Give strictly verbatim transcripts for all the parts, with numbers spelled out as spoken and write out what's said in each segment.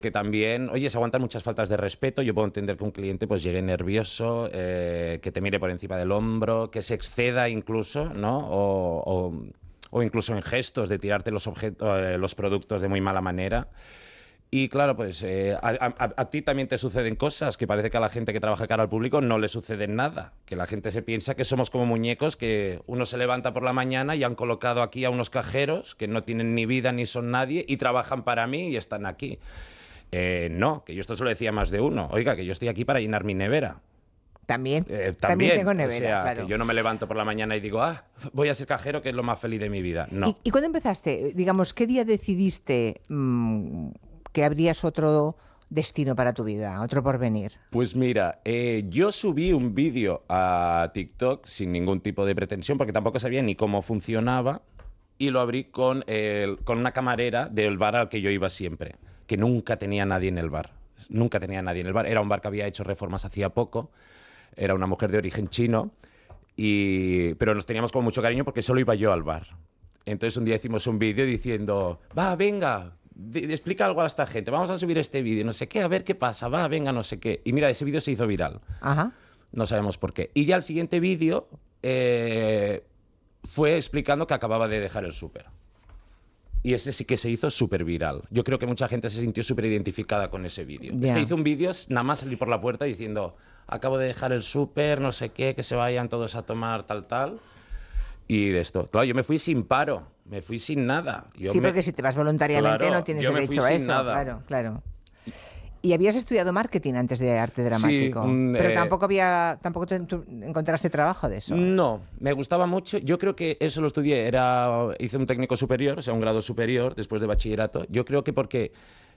que también, oye, se aguantan muchas faltas de respeto. Yo puedo entender que un cliente pues llegue nervioso, eh, que te mire por encima del hombro, que se exceda incluso, ¿no? O, o, o incluso en gestos de tirarte los, objetos, eh, los productos de muy mala manera. Y claro, pues eh, a, a, a ti también te suceden cosas que parece que a la gente que trabaja cara al público no le sucede nada. Que la gente se piensa que somos como muñecos, que uno se levanta por la mañana y han colocado aquí a unos cajeros que no tienen ni vida ni son nadie y trabajan para mí y están aquí. Eh, no, que yo esto se lo decía a más de uno. Oiga, que yo estoy aquí para llenar mi nevera. También, Eh, también, también tengo nevera, o sea, claro. que yo no me levanto por la mañana y digo, ah, voy a ser cajero, que es lo más feliz de mi vida. No. ¿Y, y cuándo empezaste? Digamos, ¿qué día decidiste mmm, que habrías otro destino para tu vida, otro porvenir? Pues mira, eh, yo subí un vídeo a TikTok sin ningún tipo de pretensión, porque tampoco sabía ni cómo funcionaba, y lo abrí con, el, con una camarera del bar al que yo iba siempre, que nunca tenía nadie en el bar. Nunca tenía nadie en el bar. Era un bar que había hecho reformas hacía poco. Era una mujer de origen chino, y, pero nos teníamos con mucho cariño porque solo iba yo al bar. Entonces un día hicimos un vídeo diciendo, va, venga, de, de, explica algo a esta gente, vamos a subir este vídeo, no sé qué, a ver qué pasa, va, venga, no sé qué. Y mira, ese vídeo se hizo viral. Ajá. No sabemos por qué. Y ya el siguiente vídeo eh, fue explicando que acababa de dejar el súper. Y ese sí que se hizo súper viral. Yo creo que mucha gente se sintió súper identificada con ese vídeo. Yeah. Es que hice un vídeo, nada más salir por la puerta diciendo, acabo de dejar el súper, no sé qué, que se vayan todos a tomar tal, tal. Y de esto. Claro, yo me fui sin paro, me fui sin nada. Yo sí, me... porque si te vas voluntariamente claro, no tienes yo derecho me fui a sin eso. Nada. Claro, claro. ¿Y habías estudiado marketing antes de arte dramático? Sí, mm, pero eh... tampoco había, tampoco te, tú encontraste trabajo de eso. No, me gustaba mucho. Yo creo que eso lo estudié, era, hice un técnico superior, o sea, un grado superior después de bachillerato. Yo creo que porque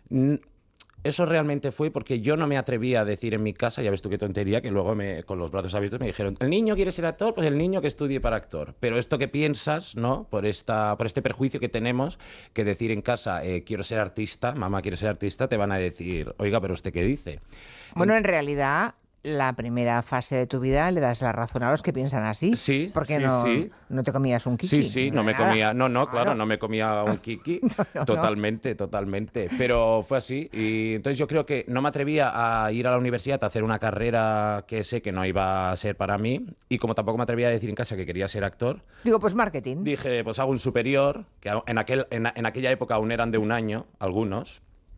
eso realmente fue porque yo no me atrevía a decir en mi casa, ya ves tú qué tontería, que luego me, con los brazos abiertos me dijeron, ¿el niño quiere ser actor? Pues el niño que estudie para actor. Pero esto que piensas, ¿no? Por, esta, por este perjuicio que tenemos, que decir en casa, eh, quiero ser artista, mamá quiere ser artista, te van a decir, oiga, pero ¿usted qué dice? Bueno, en realidad, la primera fase de tu vida le das la razón a los que piensan así. Sí, porque sí, no, sí. no te comías un kiki. Sí, sí, no, no me nada. comía, no, no, claro, claro, no me comía un kiki, no, no, totalmente, no. totalmente, pero fue así. Y entonces yo creo que no me atrevía a ir a la universidad a hacer una carrera que sé que no iba a ser para mí, y como tampoco me atrevía a decir en casa que quería ser actor. Digo, pues marketing. Dije, pues hago un superior, que en, aquel, en, en aquella época aún eran de un año, algunos,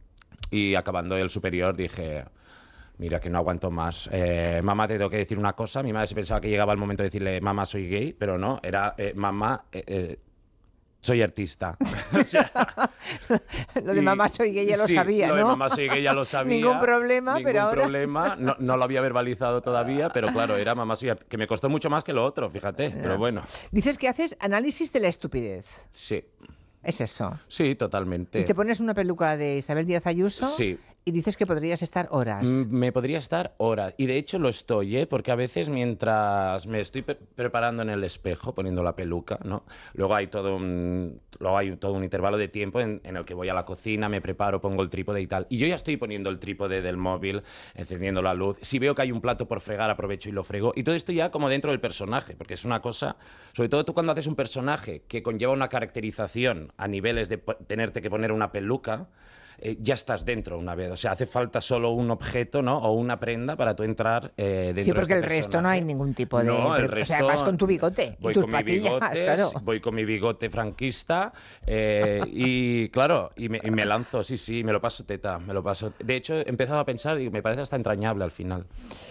y acabando el superior dije... Mira, que no aguanto más. Eh, mamá, te tengo que decir una cosa. Mi madre se pensaba que llegaba el momento de decirle, mamá, soy gay, pero no, era, eh, mamá, eh, eh, soy artista. O sea, lo de mamá soy gay ya lo sí, sabía, lo ¿no? de mamá soy gay ya lo sabía. Ningún problema, ningún pero ahora... problema. No, no lo había verbalizado todavía, pero claro, era mamá soy artista. Que me costó mucho más que lo otro, fíjate, no. Pero bueno. Dices que haces análisis de la estupidez. Sí. ¿Es eso? Sí, totalmente. ¿Y te pones una peluca de Isabel Díaz Ayuso? Sí. Y dices que podrías estar horas. Me podría estar horas. Y de hecho lo estoy, ¿eh? Porque a veces mientras me estoy pre preparando en el espejo, poniendo la peluca, ¿no? Luego hay todo un, luego hay todo un intervalo de tiempo en, en el que voy a la cocina, me preparo, pongo el trípode y tal. Y yo ya estoy poniendo el trípode del móvil, encendiendo la luz. Si veo que hay un plato por fregar, aprovecho y lo frego. Y todo esto ya como dentro del personaje, porque es una cosa... Sobre todo tú cuando haces un personaje que conlleva una caracterización a niveles de tenerte que poner una peluca... Eh, ya estás dentro una vez, o sea, hace falta solo un objeto, ¿no? O una prenda para tú entrar eh, dentro de Sí, porque este el resto personaje. No hay ningún tipo de... No, el resto... O sea, vas con tu bigote voy y tus con mi patillas, bigote, claro. Voy con mi bigote franquista eh, y, claro, y me, y me lanzo, sí, sí, me lo paso teta, me lo paso... De hecho, he empezado a pensar y me parece hasta entrañable al final.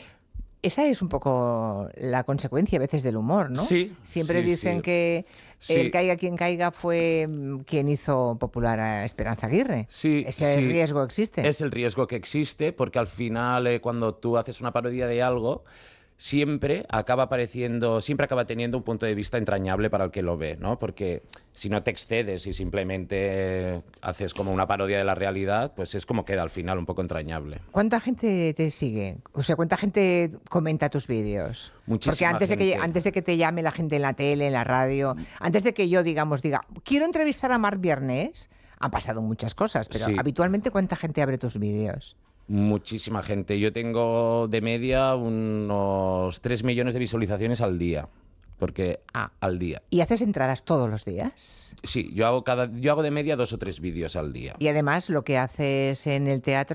Esa es un poco la consecuencia a veces del humor, ¿no? Sí. Siempre sí, dicen sí. que sí. el caiga quien caiga fue quien hizo popular a Esperanza Aguirre. Sí, Ese sí. riesgo existe. Es el riesgo que existe porque al final eh, cuando tú haces una parodia de algo... siempre acaba apareciendo, siempre acaba teniendo un punto de vista entrañable para el que lo ve, ¿no? Porque si no te excedes y simplemente haces como una parodia de la realidad, pues es como queda al final un poco entrañable. ¿Cuánta gente te sigue? O sea, ¿cuánta gente comenta tus vídeos? Muchísima Porque antes de, que, antes de que te llame la gente en la tele, en la radio, antes de que yo, digamos, diga, quiero entrevistar a Marc Viernes, han pasado muchas cosas, pero sí. habitualmente, ¿cuánta gente abre tus vídeos? Muchísima gente. Yo tengo de media unos tres millones de visualizaciones al día. porque Ah. al día. ¿Y haces entradas todos los días? Sí, yo hago, cada, yo hago de media dos o tres vídeos al día. Y además lo que haces en el teatro